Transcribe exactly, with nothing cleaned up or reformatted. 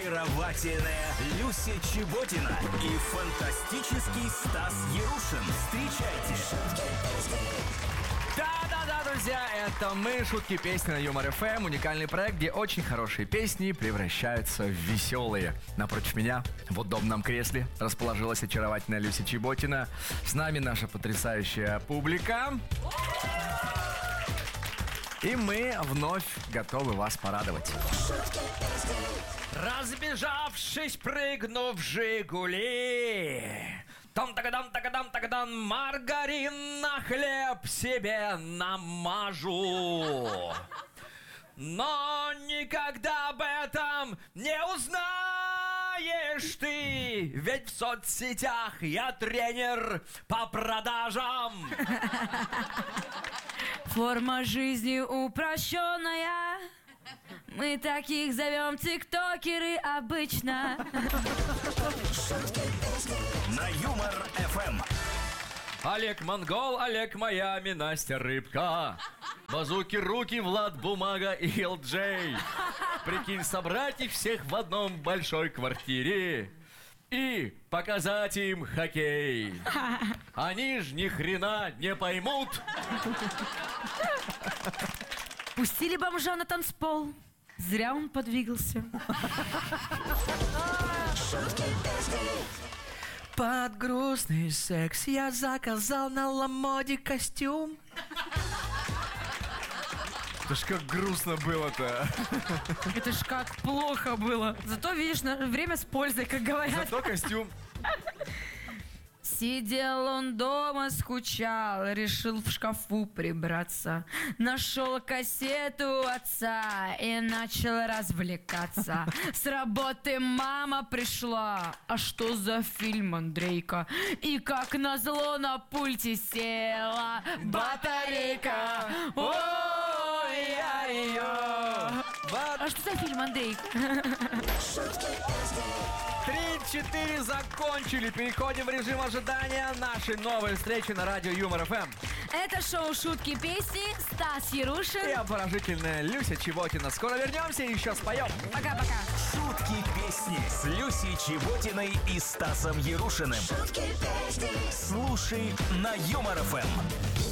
очаровательная Люся Чеботина и фантастический Стас Ярушин. Встречайте! Да-да-да, друзья, это мы, Шутки песни на Юмор эф эм. Уникальный проект, где очень хорошие песни превращаются в веселые. Напротив меня в удобном кресле расположилась очаровательная Люся Чеботина. С нами наша потрясающая публика. И мы вновь готовы вас порадовать. Разбежавшись, прыгнув в «Жигули», там-тагадам-тагадам-тагадам, маргарин на хлеб себе намажу. Но никогда об этом не узнаешь ты, ведь в соцсетях я тренер по продажам. Форма жизни упрощенная. Мы таких зовем тиктокеры обычно. На Юмор эф эм. Олег Монгол, Олег Майами, Настя Рыбка. Базуки руки, Влад Бумага и эл джей. Прикинь, собрать их всех в одном большой квартире и показать им хоккей. Они ж ни хрена не поймут. Пустили бомжа на танцпол. Зря он подвигался. Под грустный секс я заказал на Ламоде костюм. Это ж как грустно было-то. Это ж как плохо было. Зато, видишь, время с пользой, как говорят. Зато костюм. Сидел он дома, скучал, решил в шкафу прибраться. Нашел кассету отца и начал развлекаться. С работы мама пришла. А что за фильм, Андрейка? И как назло на пульте села батарейка. Ой, я ее. А что за фильм, Андрейка? Три-четыре закончили. Переходим в режим ожидания нашей новой встречи на радио Юмор эф эм. Это шоу «Шутки песни». Стас Ярушин И обворожительная Люся Чеботина. Скоро вернемся и еще споем. Пока-пока. Шутки песни с Люсей Чеботиной и Стасом Ярушиным. Шутки песни. Слушай на Юмор эф эм.